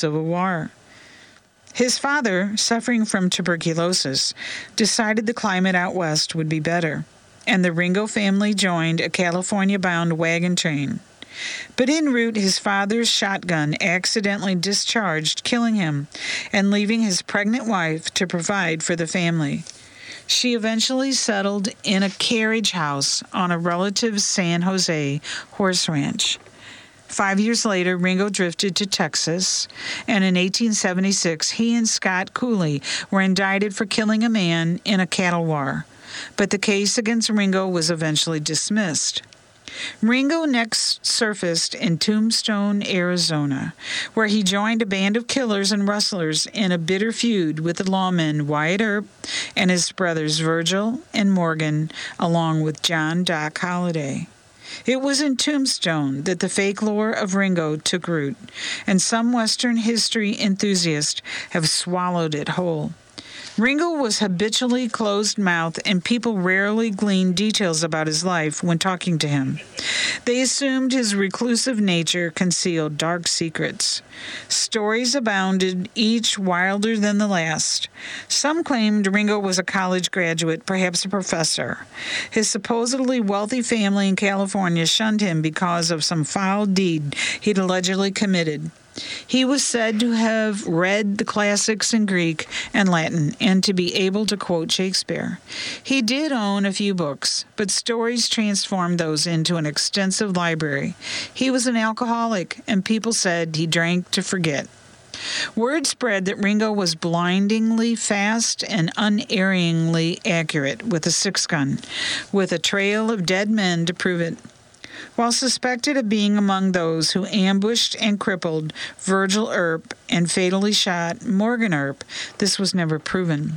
Civil War. His father, suffering from tuberculosis, decided the climate out west would be better, and the Ringo family joined a California-bound wagon train. But en route, his father's shotgun accidentally discharged, killing him and leaving his pregnant wife to provide for the family. She eventually settled in a carriage house on a relative's San Jose horse ranch. 5 years later, Ringo drifted to Texas, and in 1876, he and Scott Cooley were indicted for killing a man in a cattle war. But the case against Ringo was eventually dismissed. Ringo next surfaced in Tombstone, Arizona, where he joined a band of killers and rustlers in a bitter feud with the lawmen Wyatt Earp and his brothers Virgil and Morgan, along with John Doc Holliday. It was in Tombstone that the fake lore of Ringo took root, and some Western history enthusiasts have swallowed it whole. Ringo was habitually closed-mouthed, and people rarely gleaned details about his life when talking to him. They assumed his reclusive nature concealed dark secrets. Stories abounded, each wilder than the last. Some claimed Ringo was a college graduate, perhaps a professor. His supposedly wealthy family in California shunned him because of some foul deed he'd allegedly committed. He was said to have read the classics in Greek and Latin and to be able to quote Shakespeare. He did own a few books, but stories transformed those into an extensive library. He was an alcoholic, and people said he drank to forget. Word spread that Ringo was blindingly fast and unerringly accurate with a six-gun, with a trail of dead men to prove it. While suspected of being among those who ambushed and crippled Virgil Earp and fatally shot Morgan Earp, this was never proven.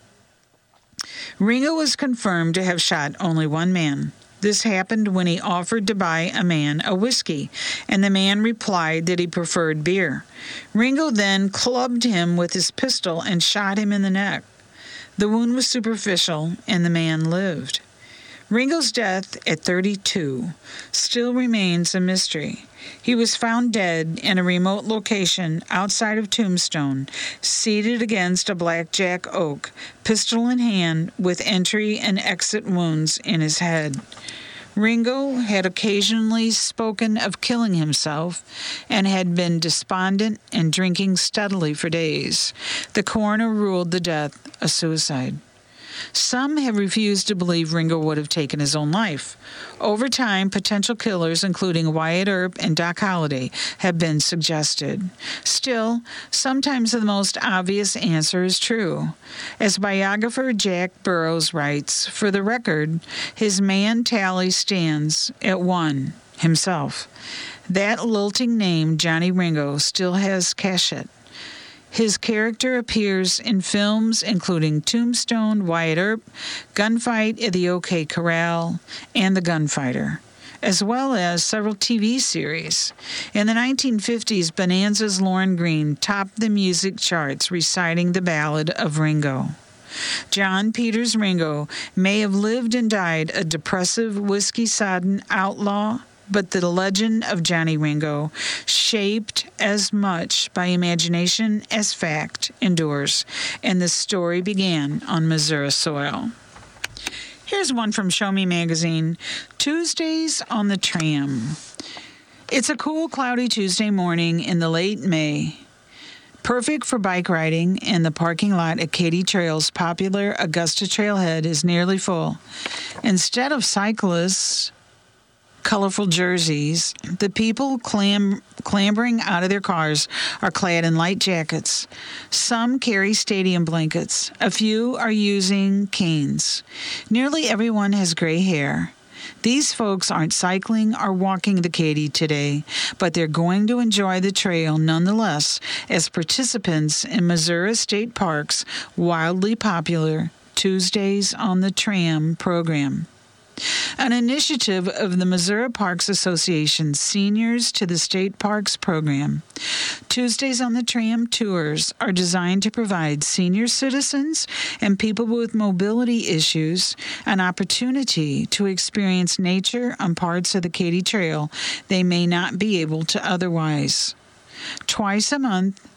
Ringo was confirmed to have shot only one man. This happened when he offered to buy a man a whiskey, and the man replied that he preferred beer. Ringo then clubbed him with his pistol and shot him in the neck. The wound was superficial, and the man lived. Ringo's death at 32 still remains a mystery. He was found dead in a remote location outside of Tombstone, seated against a blackjack oak, pistol in hand, with entry and exit wounds in his head. Ringo had occasionally spoken of killing himself and had been despondent and drinking steadily for days. The coroner ruled the death a suicide. Some have refused to believe Ringo would have taken his own life. Over time, potential killers, including Wyatt Earp and Doc Holliday, have been suggested. Still, sometimes the most obvious answer is true. As biographer Jack Burrows writes, for the record, his man tally stands at 1, himself. That lilting name, Johnny Ringo, still has cachet. His character appears in films including Tombstone, Wyatt Earp, Gunfight at the OK Corral, and The Gunfighter, as well as several TV series. In the 1950s, Bonanza's Lauren Green topped the music charts reciting the ballad of Ringo. John Peters Ringo may have lived and died a depressive, whiskey-sodden outlaw, but the legend of Johnny Ringo, shaped as much by imagination as fact, endures, and the story began on Missouri soil. Here's one from Show Me Magazine, Tuesdays on the Tram. It's a cool, cloudy Tuesday morning in the late May. Perfect for bike riding, and the parking lot at Katy Trail's popular Augusta Trailhead is nearly full. Instead of cyclists, colorful jerseys, the people clambering out of their cars are clad in light jackets. Some carry stadium blankets. A few are using canes. Nearly everyone has gray hair. These folks aren't cycling or walking the Katy today, but they're going to enjoy the trail nonetheless as participants in Missouri State Park's wildly popular Tuesdays on the Tram program. An initiative of the Missouri Parks Association's Seniors to the State Parks program. Tuesdays on the Tram tours are designed to provide senior citizens and people with mobility issues an opportunity to experience nature on parts of the Katy Trail they may not be able to otherwise. Twice a month,